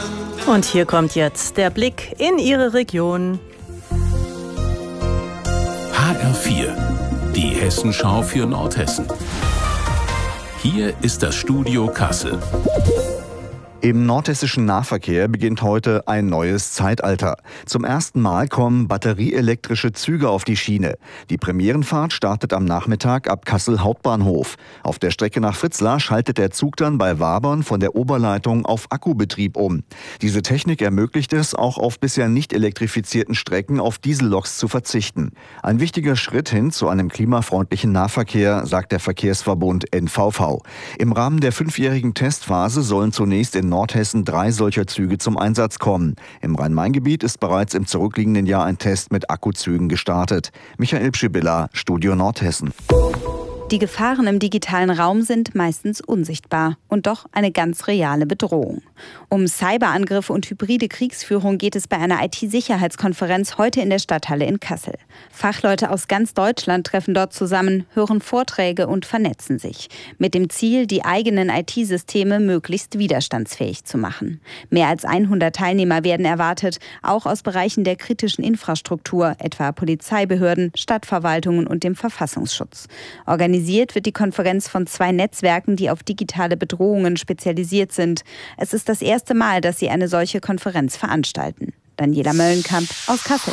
Und hier kommt jetzt der Blick in Ihre Region. HR4, die Hessenschau für Nordhessen. Hier ist das Studio Kassel. Im nordhessischen Nahverkehr beginnt heute ein neues Zeitalter. Zum ersten Mal kommen batterieelektrische Züge auf die Schiene. Die Premierenfahrt startet am Nachmittag ab Kassel Hauptbahnhof. Auf der Strecke nach Fritzlar schaltet der Zug dann bei Wabern von der Oberleitung auf Akkubetrieb um. Diese Technik ermöglicht es, auch auf bisher nicht elektrifizierten Strecken auf Dieselloks zu verzichten. Ein wichtiger Schritt hin zu einem klimafreundlichen Nahverkehr, sagt der Verkehrsverbund NVV. Im Rahmen der 5-jährigen Testphase sollen zunächst in Nordhessen 3 solcher Züge zum Einsatz kommen. Im Rhein-Main-Gebiet ist bereits im zurückliegenden Jahr ein Test mit Akkuzügen gestartet. Michael Pschibilla, Studio Nordhessen. Die Gefahren im digitalen Raum sind meistens unsichtbar und doch eine ganz reale Bedrohung. Um Cyberangriffe und hybride Kriegsführung geht es bei einer IT-Sicherheitskonferenz heute in der Stadthalle in Kassel. Fachleute aus ganz Deutschland treffen dort zusammen, hören Vorträge und vernetzen sich. Mit dem Ziel, die eigenen IT-Systeme möglichst widerstandsfähig zu machen. Mehr als 100 Teilnehmer werden erwartet, auch aus Bereichen der kritischen Infrastruktur, etwa Polizeibehörden, Stadtverwaltungen und dem Verfassungsschutz. Organisiert wird die Konferenz von 2 Netzwerken, die auf digitale Bedrohungen spezialisiert sind. Es ist das erste Mal, dass sie eine solche Konferenz veranstalten. Daniela Möllenkamp aus Kassel.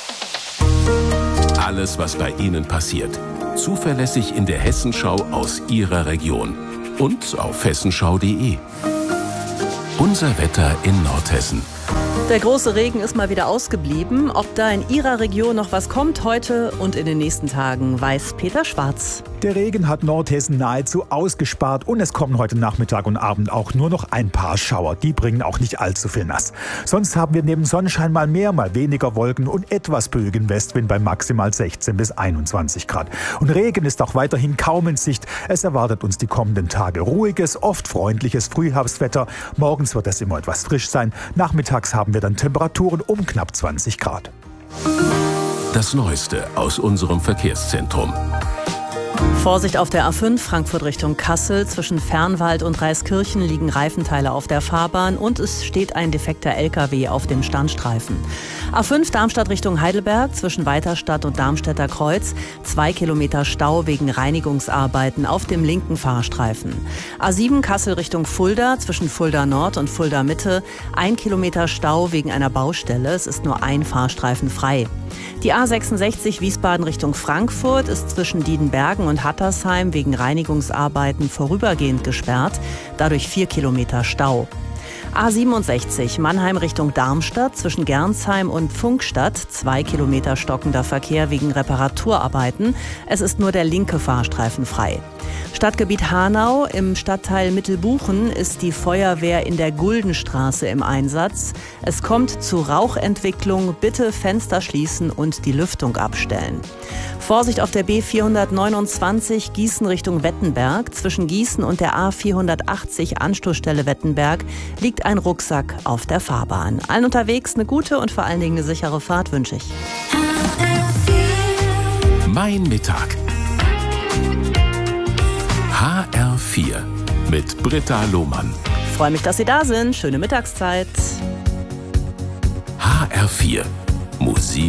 Alles, was bei Ihnen passiert. Zuverlässig in der Hessenschau aus Ihrer Region. Und auf hessenschau.de. Unser Wetter in Nordhessen. Der große Regen ist mal wieder ausgeblieben. Ob da in Ihrer Region noch was kommt heute und in den nächsten Tagen, weiß Peter Schwarz. Der Regen hat Nordhessen nahezu ausgespart und es kommen heute Nachmittag und Abend auch nur noch ein paar Schauer. Die bringen auch nicht allzu viel nass. Sonst haben wir neben Sonnenschein mal mehr, mal weniger Wolken und etwas böigen Westwind bei maximal 16 bis 21 Grad. Und Regen ist auch weiterhin kaum in Sicht. Es erwartet uns die kommenden Tage ruhiges, oft freundliches Frühherbstwetter. Morgens wird es immer etwas frisch sein. Nachmittags haben wir dann Temperaturen um knapp 20 Grad. Das Neueste aus unserem Verkehrszentrum. Vorsicht auf der A5 Frankfurt Richtung Kassel. Zwischen Fernwald und Reiskirchen liegen Reifenteile auf der Fahrbahn und es steht ein defekter LKW auf dem Standstreifen. A5 Darmstadt Richtung Heidelberg zwischen Weiterstadt und Darmstädter Kreuz. 2 Kilometer Stau wegen Reinigungsarbeiten auf dem linken Fahrstreifen. A7 Kassel Richtung Fulda zwischen Fulda Nord und Fulda Mitte. 1 Kilometer Stau wegen einer Baustelle. Es ist nur ein Fahrstreifen frei. Die A66 Wiesbaden Richtung Frankfurt ist zwischen Diedenbergen und Hattersheim wegen Reinigungsarbeiten vorübergehend gesperrt, dadurch 4 Kilometer Stau. A67 Mannheim Richtung Darmstadt zwischen Gernsheim und Pfungstadt, 2 Kilometer stockender Verkehr wegen Reparaturarbeiten. Es ist nur der linke Fahrstreifen frei. Stadtgebiet Hanau im Stadtteil Mittelbuchen ist die Feuerwehr in der Guldenstraße im Einsatz. Es kommt zu Rauchentwicklung, bitte Fenster schließen und die Lüftung abstellen. Vorsicht auf der B429 Gießen Richtung Wettenberg. Zwischen Gießen und der A480 Anstoßstelle Wettenberg liegt ein Rucksack auf der Fahrbahn. Allen unterwegs eine gute und vor allen Dingen eine sichere Fahrt wünsche ich. Mein Mittag. HR4 mit Britta Lohmann. Ich freue mich, dass Sie da sind. Schöne Mittagszeit. HR4 Musik.